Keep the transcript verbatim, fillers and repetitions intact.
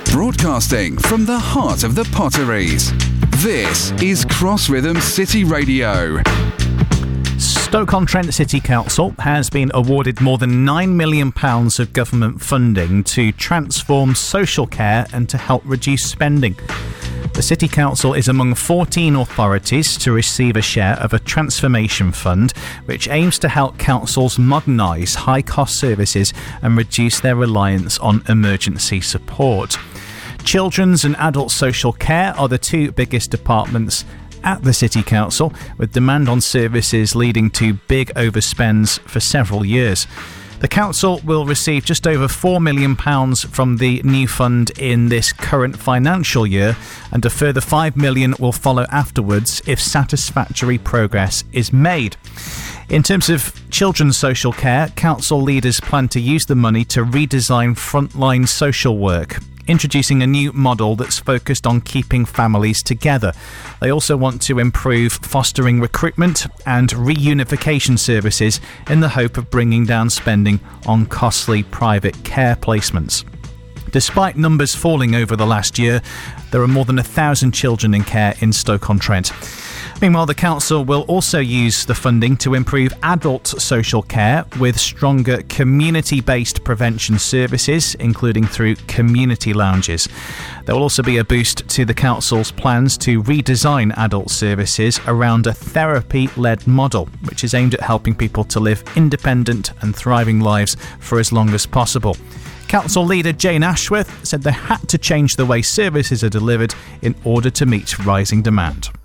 Broadcasting from the heart of the Potteries. This is Cross Rhythm City Radio. Stoke-on-Trent City Council has been awarded more than nine million pounds of government funding to transform social care and to help reduce spending. The City Council is among fourteen authorities to receive a share of a transformation fund which aims to help councils modernise high-cost services and reduce their reliance on emergency support. Children's and adult social care are the two biggest departments at the City Council, with demand on services leading to big overspends for several years. The Council will receive just over four million pounds from the new fund in this current financial year, and a further five million pounds will follow afterwards if satisfactory progress is made. In terms of children's social care, Council leaders plan to use the money to redesign frontline social work, introducing a new model that's focused on keeping families together. They also want to improve fostering recruitment and reunification services in the hope of bringing down spending on costly private care placements. Despite numbers falling over the last year, there are more than a thousand children in care in Stoke-on-Trent. Meanwhile, the council will also use the funding to improve adult social care with stronger community-based prevention services, including through community lounges. There will also be a boost to the council's plans to redesign adult services around a therapy-led model, which is aimed at helping people to live independent and thriving lives for as long as possible. Council leader Jane Ashworth said they had to change the way services are delivered in order to meet rising demand.